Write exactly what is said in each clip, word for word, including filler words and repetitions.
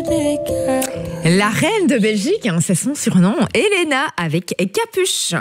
La reine de Belgique, hein, c'est son surnom, Elena avec Capuche.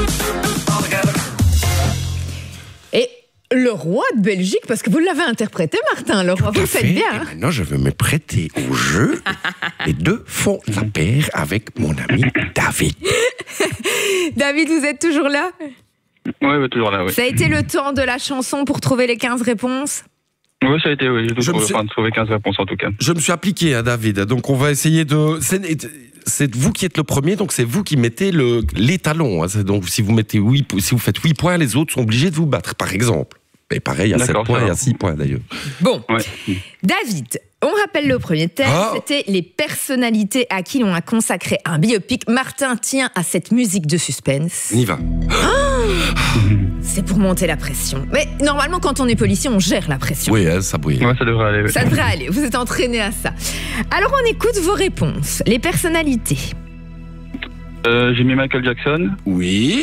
Et le roi de Belgique, parce que vous l'avez interprété, Martin, le roi, vous faites bien. Hein. Et maintenant, je vais me prêter au jeu. Les deux font la paire avec mon ami David. David, vous êtes toujours là ? Oui, ouais, toujours là, oui. Ça a été le temps de la chanson pour trouver les quinze réponses ? Oui, ça a été, oui. J'ai tout trouvé, suis... enfin, trouvé quinze réponses en tout cas. Je me suis appliqué, hein, David. Donc, on va essayer de... C'est... c'est vous qui êtes le premier, donc c'est vous qui mettez le... les talons. Hein. Donc, si vous, mettez huit... si vous faites huit points, les autres sont obligés de vous battre, par exemple. Et pareil, il y a sept points, il y a six points d'ailleurs. Bon, ouais. David, on rappelle le premier thème, ah. c'était les personnalités à qui l'on a consacré un biopic. Martin tient à cette musique de suspense. On y va. Oh, c'est pour monter la pression. Mais normalement, quand on est policier, on gère la pression. Oui, hein, ça brille. Ouais, ça devrait aller. Oui. Ça devrait aller, vous êtes entraîné à ça. Alors on écoute vos réponses. Les personnalités. Euh, j'ai mis Michael Jackson. Oui.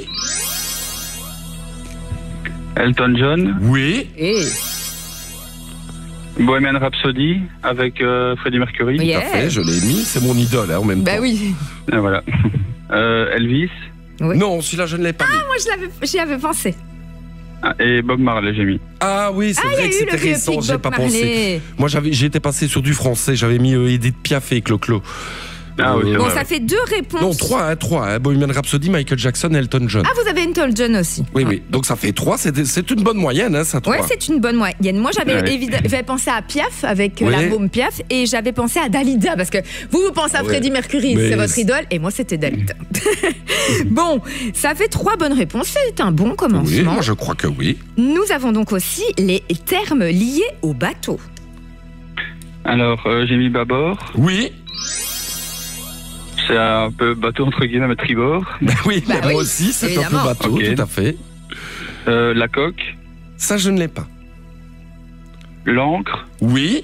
Elton John. Oui. Et... Bohemian Rhapsody avec euh, Freddie Mercury. Yeah. Tout à fait, je l'ai mis, c'est mon idole hein, en même bah temps. Bah oui. Et voilà. Euh, Elvis. Oui. Non, celui-là je ne l'ai pas ah, mis. Ah, moi je l'avais, j'y avais pensé. Ah, et Bob Marley, j'ai mis. Ah oui, c'est ah, vrai que c'était récent, j'ai pas Marley. pensé. Moi j'avais, j'étais passé sur du français, j'avais mis euh, Edith Piaf et Clo-Clo. Ah oui, bon, vrai, ça oui. fait deux réponses. Non, trois, hein, trois. Hein. Bohemian Rhapsody, Michael Jackson, Elton John. Ah, vous avez Elton John aussi. Oui, oui. Donc ça fait trois. C'est, c'est une bonne moyenne, hein, ça, trois. Oui, c'est une bonne moyenne. Moi, j'avais, ouais. évidemment, j'avais pensé à Piaf avec oui. la môme Piaf et j'avais pensé à Dalida parce que vous, vous pensez à ouais. Freddie Mercury, mais c'est votre idole, et moi, c'était Dalida. Bon, ça fait trois bonnes réponses. C'est un bon commencement. Oui, moi, je crois que oui. Nous avons donc aussi les termes liés au bateau. Alors, euh, j'ai mis bâbord. Oui. C'est un peu bateau entre guillemets, mais tribord. Bah oui, bah moi oui, aussi, c'est évidemment. un peu bateau, okay. tout à fait. Euh, la coque. Ça, je ne l'ai pas. L'ancre. Oui.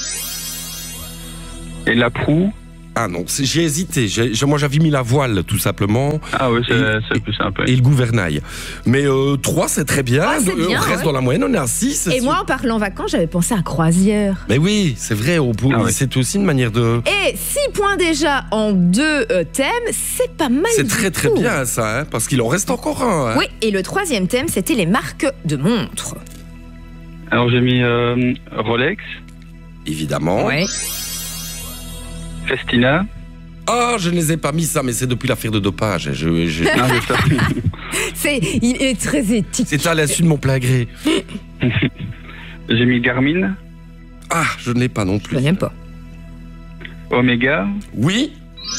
Et la proue. Ah non, c'est, j'ai hésité. J'ai, moi, j'avais mis la voile, tout simplement. Ah oui, c'est, et, c'est plus simple. Et le gouvernail. Mais euh, trois, c'est très bien. Ah, c'est bien on reste ouais. dans la moyenne, on est à six. Et moi, en parlant vacances, j'avais pensé à croisière. Mais oui, c'est vrai. Au bout, ah, oui. c'est aussi une manière de... Et six points déjà en deux euh, thèmes, c'est pas mal. C'est du très très tout. bien ça, hein, parce qu'il en reste encore un. Hein. Oui, et le troisième thème, c'était les marques de montres. Alors j'ai mis euh, Rolex. Évidemment. Ouais. Festina. Ah, je ne les ai pas mis ça, mais c'est depuis l'affaire de dopage. Je, je... Ah, c'est ça. c'est, il est très éthique. C'est à l'insu de mon plein gré. J'ai mis Garmin. Ah, je ne l'ai pas non plus. Je n'aime pas. Omega. Oui.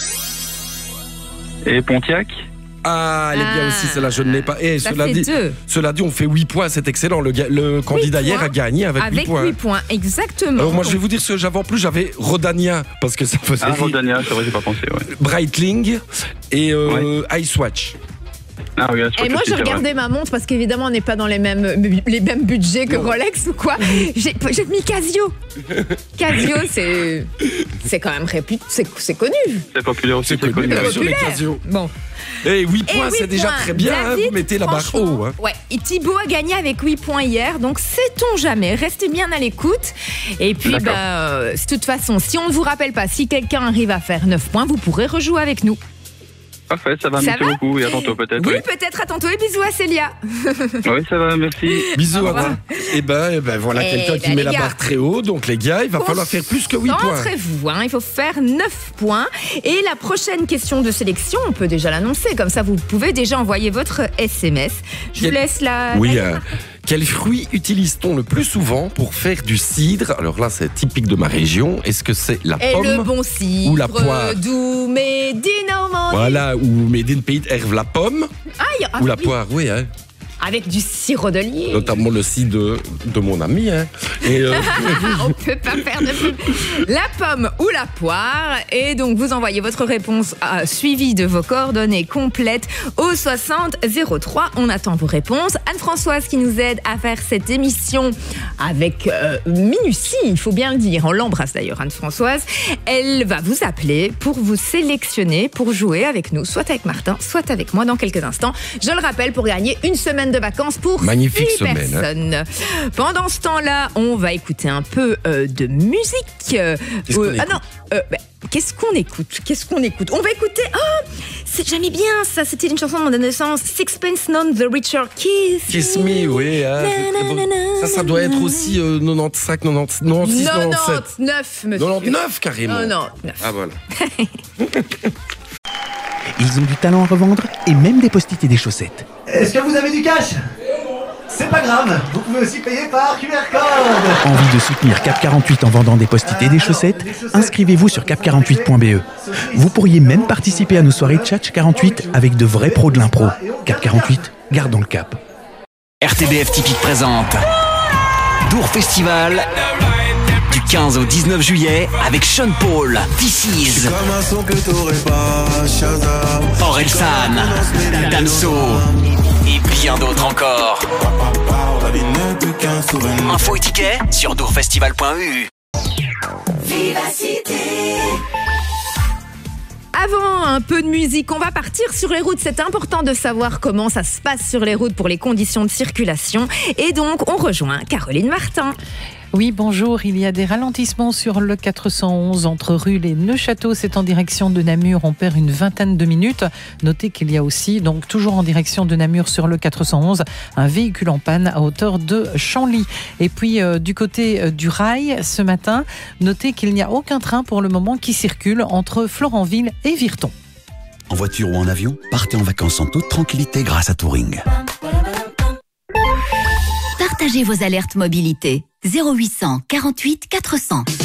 Et Pontiac. Ah, elle est bien Ah, aussi, celle-là, je ne l'ai pas. Et ça cela fait dit, deux. cela dit, on fait huit points, c'est excellent. Le, ga- le candidat hier points a gagné avec, Avec huit points. huit points, exactement. Alors moi, je vais vous dire ce que j'avais en plus, j'avais Rodania, parce que ça faisait Ah, rire. Rodania, c'est vrai, j'ai pas pensé, ouais. Breitling et euh, Icewatch. Ah oui, Et moi, j'ai regardé ma montre parce qu'évidemment, on n'est pas dans les mêmes, les mêmes budgets que Rolex ou quoi. J'ai, j'ai mis Casio. Casio, c'est, c'est quand même réputé, c'est, c'est connu. C'est populaire aussi, C'est c'est connu, connu. bien ouais. sûr, les Casio. Bon. Et huit Et points, huit c'est déjà points. très bien. David, hein, vous mettez la barre haut. Hein. Ouais. Et Thibaut a gagné avec huit points hier, donc sait-on jamais. Restez bien à l'écoute. Et puis, bah, euh, de toute façon, si on ne vous rappelle pas, si quelqu'un arrive à faire neuf points, vous pourrez rejouer avec nous. Parfait, ça va, Ça merci va beaucoup et à tantôt peut-être. Oui, Oui, peut-être à tantôt et bisous à Célia. oui ça va, merci. Bisous Au à revoir. toi. Et ben, eh ben voilà Eh quelqu'un qui ben, met les la gars. barre très haut. Donc les gars, il va falloir faire plus que huit points. Concentrez-vous, hein, il faut faire neuf points. Et la prochaine question de sélection, on peut déjà l'annoncer. Comme ça, vous pouvez déjà envoyer votre S M S. Je vous Quel- laisse la... Oui. la- euh, quel fruit utilise-t-on le plus souvent pour faire du cidre? Alors là, c'est typique de ma région. Est-ce que c'est la Et pomme? le bon cidre, ou la poire. doux, mais dynamant. Voilà, ou Made in Pays d'Herve, la pomme Ah, y a- ah ou la oui, poire, oui, hein. avec du sirop d'olive. Notamment le cidre de, de mon ami. Hein. Et, euh, On peut pas faire de pub. La pomme ou la poire. Et donc, vous envoyez votre réponse euh, suivie de vos coordonnées complètes au soixante zéro trois. On attend vos réponses. Anne-Françoise qui nous aide à faire cette émission avec euh, minutie, il faut bien le dire. On l'embrasse d'ailleurs, Anne-Françoise. Elle va vous appeler pour vous sélectionner, pour jouer avec nous, soit avec Martin, soit avec moi dans quelques instants. Je le rappelle, pour gagner une semaine de vacances pour Magnifique six semaine, personnes. Hein. Pendant ce temps-là, on va écouter un peu euh, de musique. Euh, Qu'est-ce qu'on euh, ah écoute non, euh, bah, qu'est-ce qu'on écoute Qu'est-ce qu'on écoute On va écouter. Oh, c'est jamais bien ça. C'était une chanson de mon adolescence. Sixpence None the Richer. Kiss, Kiss me, oui. Hein, c'est très beau. Ça, ça doit être aussi euh, quatre-vingt-quinze, quatre-vingt-seize, quatre-vingt-dix, quatre-vingt-dix-neuf, monsieur. quatre-vingt-dix-neuf carrément. quatre-vingt-dix-neuf. Ah voilà. Ils ont du talent à revendre et même des post-it et des chaussettes. Est-ce que vous avez du cash? C'est pas grave, vous pouvez aussi payer par Q R code. Envie de soutenir Cap quarante-huit en vendant des post-it et des chaussettes? Inscrivez-vous sur cap quarante-huit point b e. Vous pourriez même participer à nos soirées Tchatch quarante-huit avec de vrais pros de l'impro. Cap quarante-huit, gardons le cap. R T B F Typique présente Dour Festival du quinze au dix-neuf juillet avec Sean Paul, This Is, Orelsan, Damso et bien d'autres encore. Info et tickets sur dourfestival point e u. Avant un peu de musique, on va partir sur les routes. C'est important de savoir comment ça se passe sur les routes pour les conditions de circulation. Et donc, on rejoint Caroline Martin. Oui, bonjour. Il y a des ralentissements sur le quatre cent onze entre Rulle et Neufchâteau. C'est en direction de Namur. On perd une vingtaine de minutes. Notez qu'il y a aussi, donc toujours en direction de Namur sur le quatre cent onze, un véhicule en panne à hauteur de Chanly. Et puis euh, du côté euh, du rail, ce matin, notez qu'il n'y a aucun train pour le moment qui circule entre Florenville et Virton. En voiture ou en avion, partez en vacances en toute tranquillité grâce à Touring. Partagez vos alertes mobilité. zéro huit cent quarante-huit quatre cents.